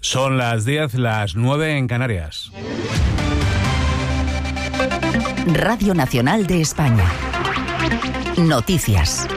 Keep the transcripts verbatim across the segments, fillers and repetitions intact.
Son las diez, las nueve en Canarias. Radio Nacional de España. Noticias.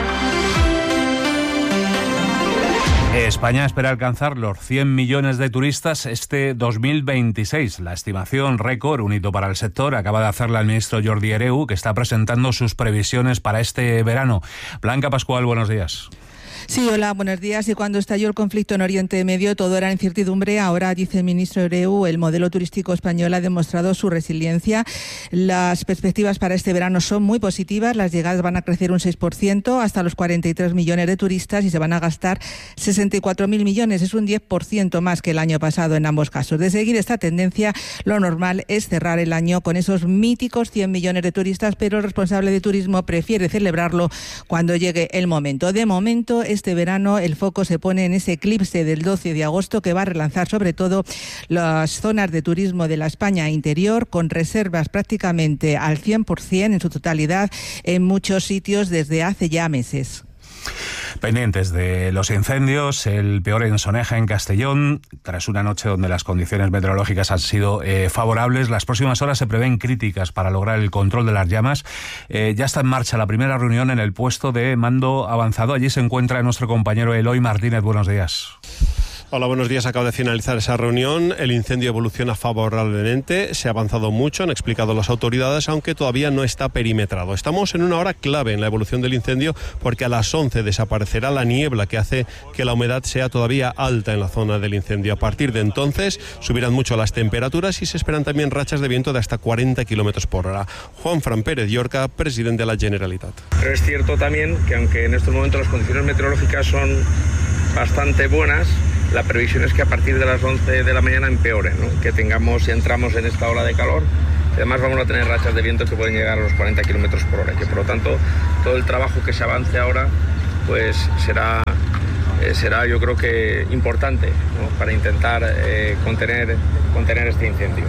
España espera alcanzar los cien millones de turistas este dos mil veintiséis. La estimación récord, un hito para el sector, acaba de hacerla el ministro Jordi Hereu, que está presentando sus previsiones para este verano. Blanca Pascual, buenos días. Sí, hola, buenos días. Y cuando estalló el conflicto en Oriente Medio, todo era incertidumbre. Ahora, dice el ministro Hereu, el modelo turístico español ha demostrado su resiliencia. Las perspectivas para este verano son muy positivas. Las llegadas van a crecer un seis por ciento hasta los cuarenta y tres millones de turistas y se van a gastar sesenta y cuatro mil millones. Es un diez por ciento más que el año pasado en ambos casos. De seguir esta tendencia, lo normal es cerrar el año con esos míticos cien millones de turistas, pero el responsable de turismo prefiere celebrarlo cuando llegue el momento. De momento, este verano el foco se pone en ese eclipse del doce de agosto que va a relanzar sobre todo las zonas de turismo de la España interior, con reservas prácticamente al cien por ciento en su totalidad en muchos sitios desde hace ya meses. Pendientes de los incendios, el peor en Soneja, en Castellón, tras una noche donde las condiciones meteorológicas han sido eh, favorables. Las próximas horas se prevén críticas para lograr el control de las llamas. Eh, ya está en marcha la primera reunión en el puesto de mando avanzado. Allí se encuentra nuestro compañero Eloy Martínez. Buenos días. Hola, buenos días. Acaba de finalizar esa reunión. El incendio evoluciona favorablemente. Se ha avanzado mucho, han explicado las autoridades, aunque todavía no está perimetrado. Estamos en una hora clave en la evolución del incendio porque a las once desaparecerá la niebla que hace que la humedad sea todavía alta en la zona del incendio. A partir de entonces subirán mucho las temperaturas y se esperan también rachas de viento de hasta cuarenta kilómetros por hora. Juanfran Pérez Llorca, presidente de la Generalitat. Pero es cierto también que aunque en estos momentos las condiciones meteorológicas son bastante buenas, la previsión es que a partir de las once de la mañana empeore, ¿no? Que tengamos, si entramos en esta ola de calor, además vamos a tener rachas de viento que pueden llegar a los cuarenta kilómetros por hora, que por lo tanto todo el trabajo que se avance ahora pues será, eh, será yo creo que importante, ¿no? Para intentar eh, contener, contener este incendio.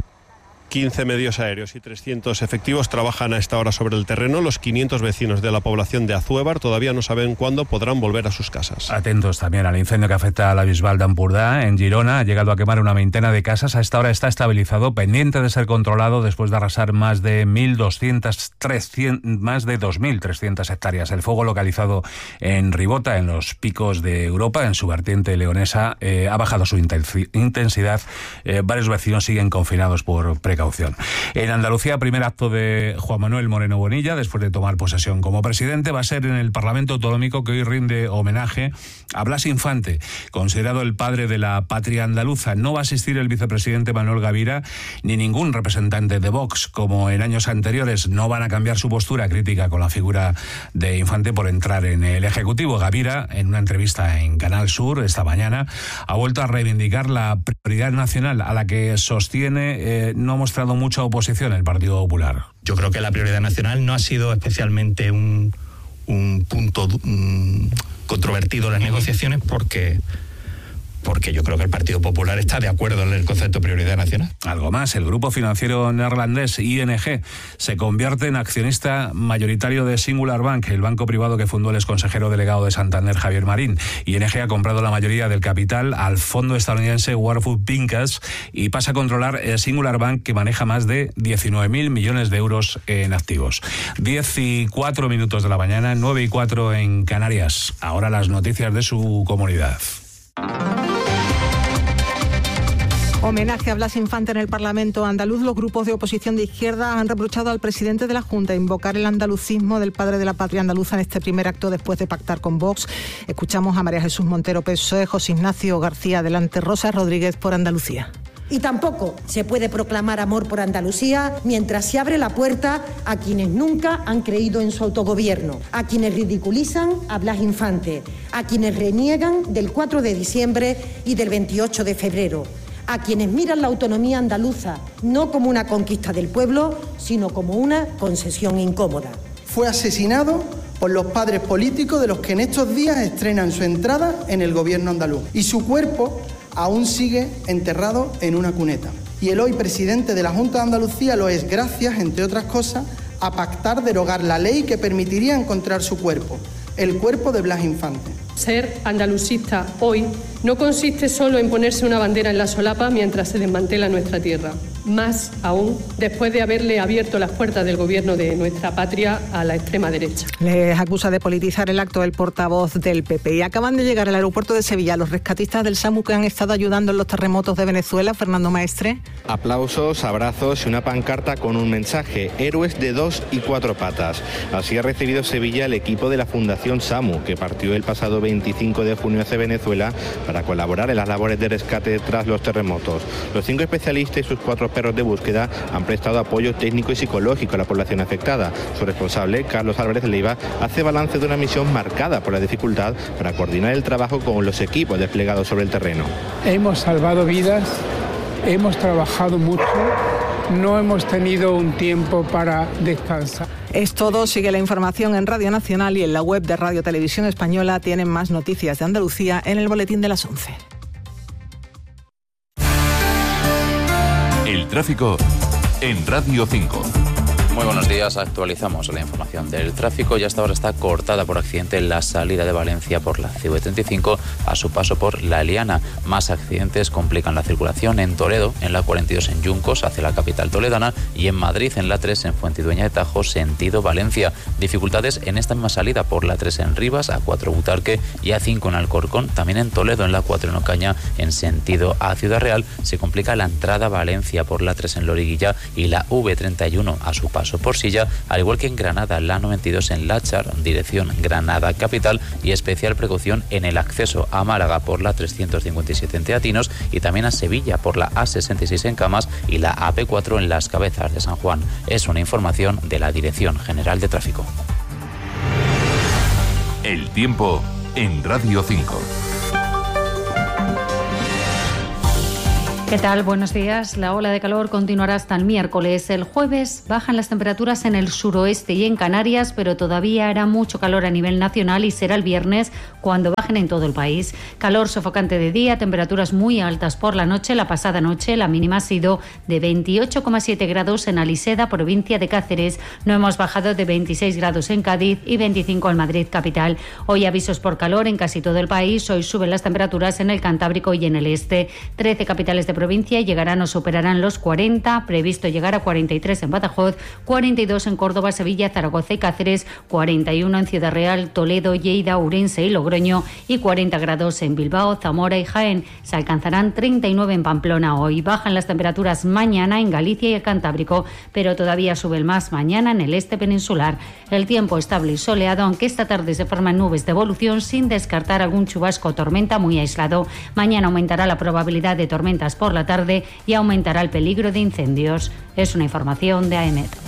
quince medios aéreos y trescientos efectivos trabajan a esta hora sobre el terreno. Los quinientos vecinos de la población de Azuévar todavía no saben cuándo podrán volver a sus casas. Atentos también al incendio que afecta a la Bisbal de Empordà, en Girona. Ha llegado a quemar una veintena de casas. A esta hora está estabilizado, pendiente de ser controlado después de arrasar más de mil doscientas, trescientas, más de dos mil trescientas hectáreas. El fuego localizado en Ribota, en los picos de Europa, en su vertiente leonesa, eh, ha bajado su intensidad. Eh, varios vecinos siguen confinados por precaución. En Andalucía, primer acto de Juan Manuel Moreno Bonilla después de tomar posesión como presidente va a ser en el Parlamento Autonómico, que hoy rinde homenaje a Blas Infante, considerado el padre de la patria andaluza. No va a asistir el vicepresidente Manuel Gavira ni ningún representante de Vox, como en años anteriores. No van a cambiar su postura crítica con la figura de Infante por entrar en el Ejecutivo. Gavira, en una entrevista en Canal Sur esta mañana, ha vuelto a reivindicar la prioridad nacional, a la que sostiene eh, no hemos mostrado mucha oposición el Partido Popular. Yo creo que la prioridad nacional no ha sido especialmente un, un punto um, controvertido en las negociaciones porque... porque yo creo que el Partido Popular está de acuerdo en el concepto de prioridad nacional. Algo más, el grupo financiero neerlandés I N G se convierte en accionista mayoritario de Singular Bank, el banco privado que fundó el exconsejero delegado de Santander, Javier Marín. I N G ha comprado la mayoría del capital al fondo estadounidense Warburg Pincus y pasa a controlar Singular Bank, que maneja más de diecinueve mil millones de euros en activos. diez y cuatro minutos de la mañana, nueve y cuatro en Canarias. Ahora las noticias de su comunidad. Homenaje a Blas Infante en el Parlamento andaluz. Los grupos de oposición de izquierda han reprochado al presidente de la Junta invocar el andalucismo del padre de la patria andaluza en este primer acto después de pactar con Vox. Escuchamos a María Jesús Montero, P S O E, José Ignacio García Adelante, Rosa Rodríguez por Andalucía. Y tampoco se puede proclamar amor por Andalucía mientras se abre la puerta a quienes nunca han creído en su autogobierno, a quienes ridiculizan a Blas Infante, a quienes reniegan del cuatro de diciembre y del veintiocho de febrero, a quienes miran la autonomía andaluza no como una conquista del pueblo, sino como una concesión incómoda. Fue asesinado por los padres políticos de los que en estos días estrenan su entrada en el gobierno andaluz. Y su cuerpo aún sigue enterrado en una cuneta. Y el hoy presidente de la Junta de Andalucía lo es gracias, entre otras cosas, a pactar derogar la ley que permitiría encontrar su cuerpo, el cuerpo de Blas Infante. Ser andalusista hoy no consiste solo en ponerse una bandera en la solapa mientras se desmantela nuestra tierra. Más aún, después de haberle abierto las puertas del gobierno de nuestra patria a la extrema derecha. Les acusa de politizar el acto el portavoz del P P. Y acaban de llegar al aeropuerto de Sevilla los rescatistas del SAMU que han estado ayudando en los terremotos de Venezuela. Fernando Maestre. Aplausos, abrazos y una pancarta con un mensaje: héroes de dos y cuatro patas. Así ha recibido Sevilla el equipo de la Fundación SAMU, que partió el pasado veinticinco de junio hacia Venezuela para colaborar en las labores de rescate tras los terremotos. Los cinco especialistas y sus cuatro perros de búsqueda han prestado apoyo técnico y psicológico a la población afectada. Su responsable, Carlos Álvarez Leiva, hace balance de una misión marcada por la dificultad para coordinar el trabajo con los equipos desplegados sobre el terreno. Hemos salvado vidas, hemos trabajado mucho, no hemos tenido un tiempo para descansar. Es todo. Sigue la información en Radio Nacional y en la web de Radio Televisión Española. Tienen más noticias de Andalucía en el boletín de las once. El tráfico en Radio cinco. Muy buenos días, actualizamos la información del tráfico y hasta ahora está cortada por accidente la salida de Valencia por la C V treinta y cinco a su paso por La Eliana. Más accidentes complican la circulación en Toledo, en la cuarenta y dos en Yuncos hacia la capital toledana y en Madrid en la tres en Fuentidueña de Tajo sentido Valencia. Dificultades en esta misma salida por la tres en Rivas, A cuatro Butarque y A cinco en Alcorcón. También en Toledo en la cuatro en Ocaña en sentido a Ciudad Real se complica la entrada a Valencia por la tres en Loriguilla y la V treinta y uno a su paso por Silla, al igual que en Granada, la noventa y dos en Láchar, dirección Granada capital, y especial precaución en el acceso a Málaga por la trescientos cincuenta y siete en Teatinos y también a Sevilla por la A sesenta y seis en Camas y la A P cuatro en Las Cabezas de San Juan. Es una información de la Dirección General de Tráfico. El tiempo en Radio cinco. ¿Qué tal? Buenos días. La ola de calor continuará hasta el miércoles. El jueves bajan las temperaturas en el suroeste y en Canarias, pero todavía hará mucho calor a nivel nacional y será el viernes cuando bajen en todo el país. Calor sofocante de día, temperaturas muy altas por la noche. La pasada noche la mínima ha sido de veintiocho coma siete grados en Aliseda, provincia de Cáceres. No hemos bajado de veintiséis grados en Cádiz y veinticinco en Madrid capital. Hoy avisos por calor en casi todo el país. Hoy suben las temperaturas en el Cantábrico y en el este. trece capitales de provincia llegarán o superarán los cuarenta, previsto llegar a cuarenta y tres en Badajoz, cuarenta y dos en Córdoba, Sevilla, Zaragoza y Cáceres, cuarenta y uno en Ciudad Real, Toledo, Lleida, Ourense y Logroño y cuarenta grados en Bilbao, Zamora y Jaén. Se alcanzarán treinta y nueve en Pamplona hoy. Bajan las temperaturas mañana en Galicia y el Cantábrico, pero todavía suben más mañana en el este peninsular. El tiempo estable y soleado, aunque esta tarde se forman nubes de evolución sin descartar algún chubasco o tormenta muy aislado. Mañana aumentará la probabilidad de tormentas por la tarde y aumentará el peligro de incendios. Es una información de A E M E T.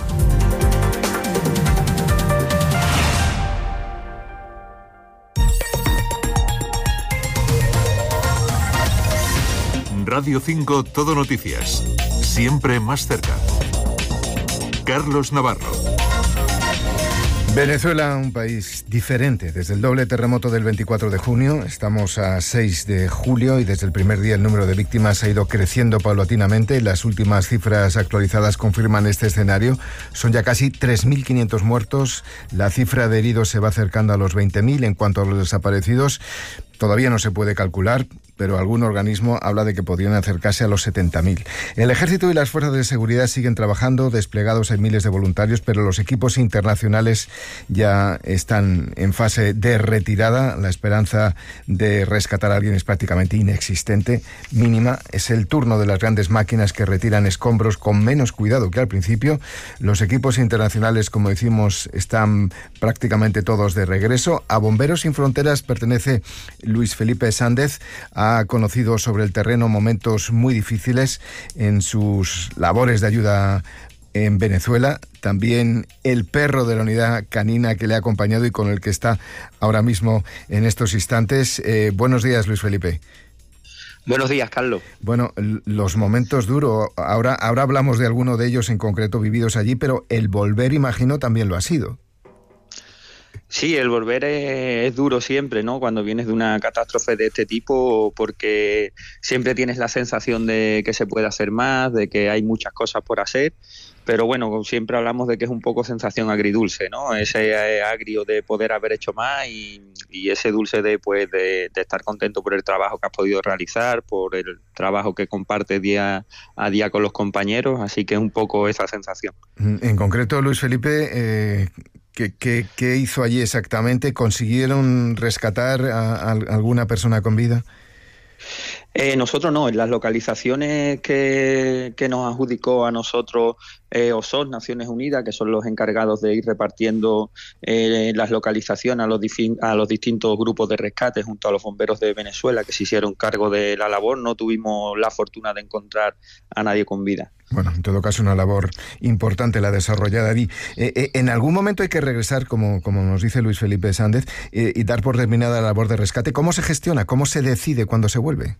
Radio cinco Todo Noticias. Siempre más cerca. Carlos Navarro. Venezuela, un país diferente. Desde el doble terremoto del veinticuatro de junio, estamos a seis de julio y desde el primer día el número de víctimas ha ido creciendo paulatinamente. Las últimas cifras actualizadas confirman este escenario. Son ya casi tres mil quinientos muertos. La cifra de heridos se va acercando a los veinte mil. En cuanto a los desaparecidos, todavía no se puede calcular, pero algún organismo habla de que podrían acercarse a los setenta mil. El Ejército y las fuerzas de seguridad siguen trabajando, desplegados en miles de voluntarios, pero los equipos internacionales ya están en fase de retirada. La esperanza de rescatar a alguien es prácticamente inexistente, mínima. Es el turno de las grandes máquinas que retiran escombros con menos cuidado que al principio. Los equipos internacionales, como decimos, están prácticamente todos de regreso. A Bomberos Sin Fronteras pertenece Luis Felipe Sández. Ha conocido sobre el terreno momentos muy difíciles en sus labores de ayuda en Venezuela. También el perro de la unidad canina que le ha acompañado y con el que está ahora mismo en estos instantes. Eh, buenos días, Luis Felipe. Buenos días, Carlos. Bueno, los momentos duros, ahora, ahora hablamos de alguno de ellos en concreto vividos allí, pero el volver, imagino, también lo ha sido. Sí, el volver es, es duro siempre, ¿no? Cuando vienes de una catástrofe de este tipo, porque siempre tienes la sensación de que se puede hacer más, de que hay muchas cosas por hacer, pero bueno, siempre hablamos de que es un poco sensación agridulce, ¿no? Ese agrio de poder haber hecho más y, y ese dulce de, pues, de, de estar contento por el trabajo que has podido realizar, por el trabajo que compartes día a día con los compañeros, así que es un poco esa sensación. En concreto, Luis Felipe, eh... ¿Qué, qué, ¿Qué hizo allí exactamente? ¿Consiguieron rescatar a, a alguna persona con vida? Eh, nosotros no, en las localizaciones que, que nos adjudicó a nosotros eh, O S O S, Naciones Unidas, que son los encargados de ir repartiendo eh, las localizaciones a los, a los distintos grupos de rescate junto a los bomberos de Venezuela que se hicieron cargo de la labor, no tuvimos la fortuna de encontrar a nadie con vida. Bueno, en todo caso, una labor importante la desarrollada allí. Eh, eh, en algún momento hay que regresar, como, como nos dice Luis Felipe Sández, eh, y dar por terminada la labor de rescate. ¿Cómo se gestiona? ¿Cómo se decide cuándo se vuelve?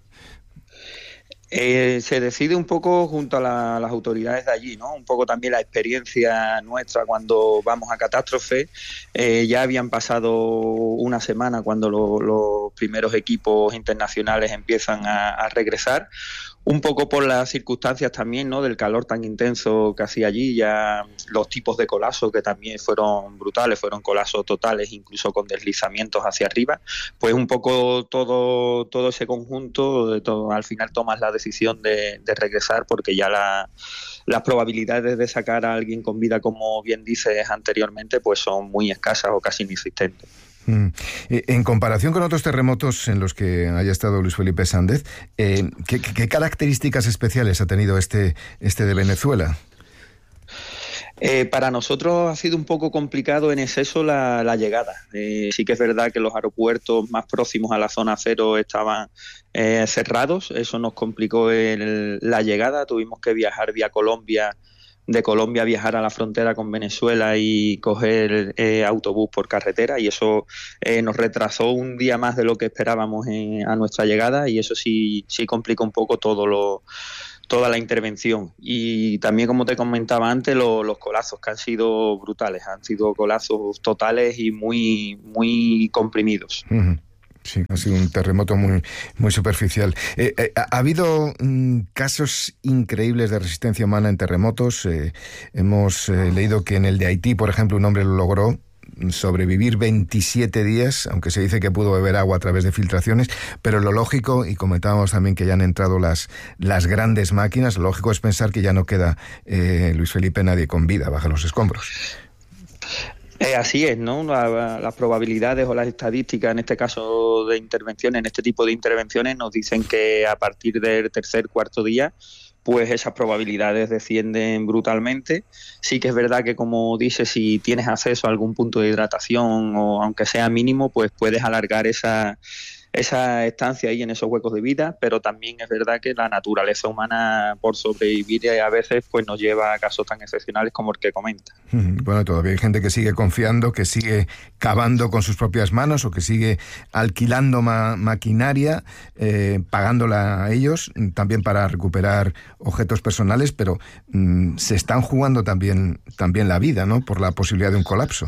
Eh, se decide un poco junto a la, las autoridades de allí, ¿no? Un poco también la experiencia nuestra cuando vamos a catástrofe. Eh, ya habían pasado una semana cuando lo, los primeros equipos internacionales empiezan a, a regresar. Un poco por las circunstancias también, ¿no? Del calor tan intenso que hacía allí, ya los tipos de colapso que también fueron brutales, fueron colapsos totales, incluso con deslizamientos hacia arriba, pues un poco todo todo ese conjunto, de todo, al final tomas la decisión de, de regresar porque ya la, las probabilidades de sacar a alguien con vida, como bien dices anteriormente, pues son muy escasas o casi inexistentes. Mm. En comparación con otros terremotos en los que haya estado Luis Felipe Sández, eh, ¿qué, qué características especiales ha tenido este, este de Venezuela? Eh, para nosotros ha sido un poco complicado en exceso la, la llegada. Eh, sí que es verdad que los aeropuertos más próximos a la zona cero estaban eh, cerrados, eso nos complicó el, la llegada, tuvimos que viajar vía Colombia, de Colombia viajar a la frontera con Venezuela y coger eh, autobús por carretera, y eso eh, nos retrasó un día más de lo que esperábamos en, a nuestra llegada, y eso sí, sí complica un poco todo lo toda la intervención. Y también, como te comentaba antes, lo, los colapsos que han sido brutales, han sido colapsos totales y muy, muy comprimidos. Uh-huh. Sí, ha sido un terremoto muy, muy superficial. Eh, eh, ha habido mm, casos increíbles de resistencia humana en terremotos. Eh, hemos eh, leído que en el de Haití, por ejemplo, un hombre lo logró sobrevivir veintisiete días, aunque se dice que pudo beber agua a través de filtraciones, pero lo lógico, y comentábamos también que ya han entrado las, las grandes máquinas, lo lógico es pensar que ya no queda, eh, Luis Felipe, nadie con vida bajo los escombros. Eh, así es, ¿no? La, las probabilidades o las estadísticas, en este caso de intervenciones, en este tipo de intervenciones, nos dicen que a partir del tercer, cuarto día, pues esas probabilidades descienden brutalmente. Sí que es verdad que, como dices, si tienes acceso a algún punto de hidratación, o aunque sea mínimo, pues puedes alargar esa... esa estancia ahí en esos huecos de vida, pero también es verdad que la naturaleza humana, por sobrevivir, a veces pues nos lleva a casos tan excepcionales como el que comenta. Bueno, todavía hay gente que sigue confiando, que sigue cavando con sus propias manos o que sigue alquilando ma- maquinaria, eh, pagándola a ellos, también para recuperar objetos personales, pero mmm, se están jugando también, también la vida, ¿no? Por la posibilidad de un colapso.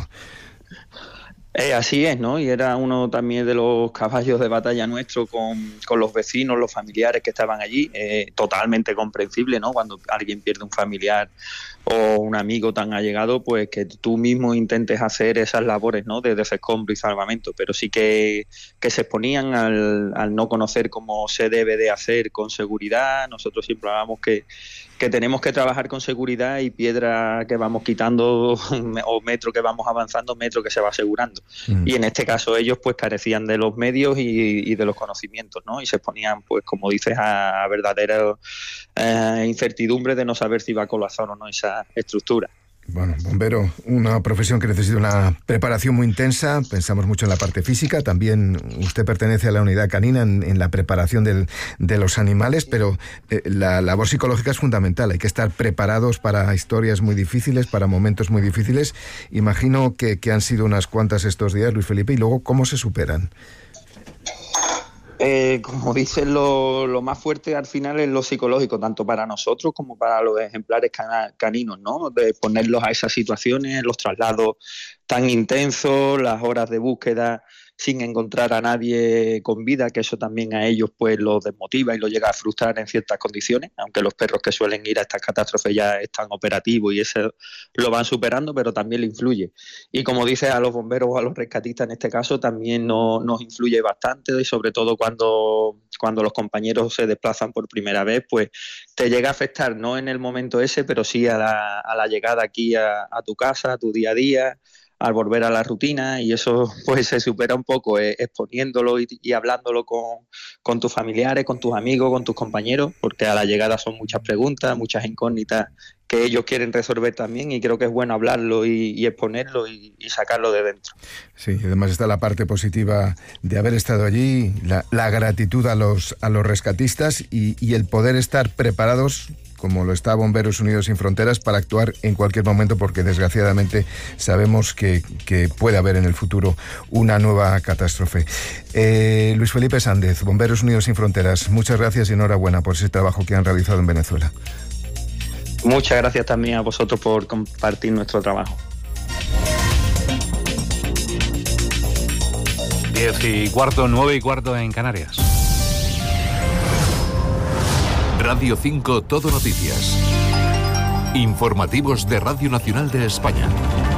Eh, así es, ¿no? Y era uno también de los caballos de batalla nuestro con, con los vecinos, los familiares que estaban allí. Eh, totalmente comprensible, ¿no? Cuando alguien pierde un familiar o un amigo tan allegado, pues que tú mismo intentes hacer esas labores, ¿no? De desescombro y salvamento. Pero sí que, que se exponían al, al no conocer cómo se debe de hacer con seguridad. Nosotros siempre hablamos que que tenemos que trabajar con seguridad, y piedra que vamos quitando o metro que vamos avanzando, metro que se va asegurando. Mm. Y en este caso ellos pues carecían de los medios y, y de los conocimientos, ¿no? Y se ponían, pues como dices, a, a verdadera eh, incertidumbre de no saber si va a colapsar o no esa estructura. Bueno, bombero, una profesión que necesita una preparación muy intensa. Pensamos mucho en la parte física. También usted pertenece a la unidad canina en, en la preparación del, de los animales, pero eh, la labor psicológica es fundamental. Hay que estar preparados para historias muy difíciles, para momentos muy difíciles. Imagino que, que han sido unas cuantas estos días, Luis Felipe, y luego, ¿cómo se superan? Eh, como dicen, lo, lo más fuerte al final es lo psicológico, tanto para nosotros como para los ejemplares cana, caninos, ¿no? De ponerlos a esas situaciones, los traslados tan intensos, las horas de búsqueda sin encontrar a nadie con vida, que eso también a ellos pues los desmotiva y los llega a frustrar en ciertas condiciones, aunque los perros que suelen ir a estas catástrofes ya están operativos y eso lo van superando, pero también le influye. Y como dices, a los bomberos o a los rescatistas en este caso también no, nos influye bastante, y sobre todo cuando, cuando los compañeros se desplazan por primera vez, pues te llega a afectar, no en el momento ese, pero sí a la, a la llegada aquí a, a tu casa, a tu día a día, al volver a la rutina, y eso pues se supera un poco eh, exponiéndolo y, y hablándolo con, con tus familiares, con tus amigos, con tus compañeros, porque a la llegada son muchas preguntas, muchas incógnitas que ellos quieren resolver también, y creo que es bueno hablarlo y, y exponerlo y, y sacarlo de dentro. Sí, además está la parte positiva de haber estado allí, la, la gratitud a los, a los rescatistas y, y el poder estar preparados, como lo está Bomberos Unidos Sin Fronteras, para actuar en cualquier momento, porque desgraciadamente sabemos que, que puede haber en el futuro una nueva catástrofe. Eh, Luis Felipe Sández, Bomberos Unidos Sin Fronteras, muchas gracias y enhorabuena por ese trabajo que han realizado en Venezuela. Muchas gracias también a vosotros por compartir nuestro trabajo. Diez y cuarto, nueve y cuarto en Canarias. Radio cinco Todo Noticias. Informativos de Radio Nacional de España.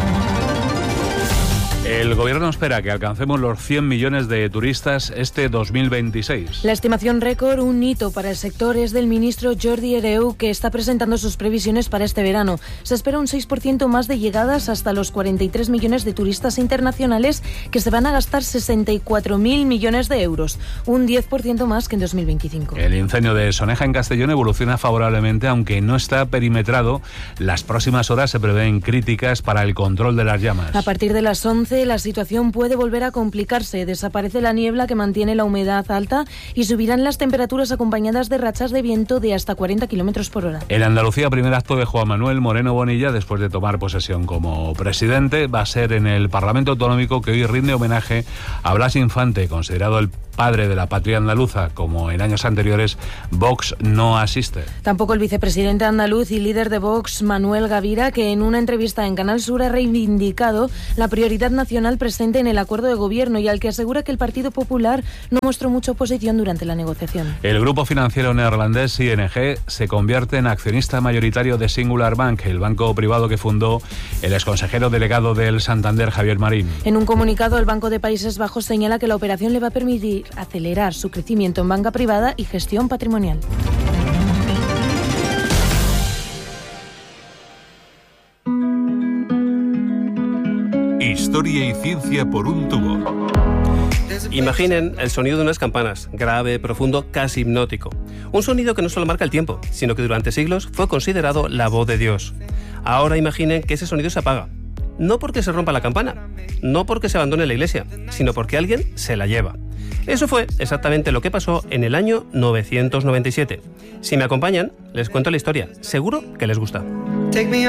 El gobierno espera que alcancemos los cien millones de turistas este dos mil veintiséis. La estimación récord, un hito para el sector, es del ministro Jordi Hereu, que está presentando sus previsiones para este verano. Se espera un seis por ciento más de llegadas, hasta los cuarenta y tres millones de turistas internacionales, que se van a gastar sesenta y cuatro mil millones de euros, un diez por ciento más que en dos mil veinticinco. El incendio de Soneja en Castellón evoluciona favorablemente, aunque no está perimetrado. Las próximas horas se prevén críticas para el control de las llamas. A partir de las once, la situación puede volver a complicarse. Desaparece la niebla que mantiene la humedad alta y subirán las temperaturas acompañadas de rachas de viento de hasta cuarenta kilómetros por hora. En Andalucía, primer acto de Juan Manuel Moreno Bonilla después de tomar posesión como presidente va a ser en el Parlamento Autonómico, que hoy rinde homenaje a Blas Infante, considerado el padre de la patria andaluza. Como en años anteriores, Vox no asiste. Tampoco el vicepresidente andaluz y líder de Vox, Manuel Gavira, que en una entrevista en Canal Sur ha reivindicado la prioridad nacional presente en el acuerdo de gobierno y al que asegura que el Partido Popular no mostró mucha oposición durante la negociación. El grupo financiero neerlandés I N G se convierte en accionista mayoritario de Singular Bank, el banco privado que fundó el exconsejero delegado del Santander, Javier Marín. En un comunicado, el Banco de Países Bajos señala que la operación le va a permitir acelerar su crecimiento en banca privada y gestión patrimonial. Historia y ciencia por un tubo. Imaginen el sonido de unas campanas, grave, profundo, casi hipnótico. Un sonido que no solo marca el tiempo, sino que durante siglos fue considerado la voz de Dios. Ahora imaginen que ese sonido se apaga. No porque se rompa la campana, no porque se abandone la iglesia, sino porque alguien se la lleva. Eso fue exactamente lo que pasó en el año novecientos noventa y siete. Si me acompañan, les cuento la historia. Seguro que les gusta.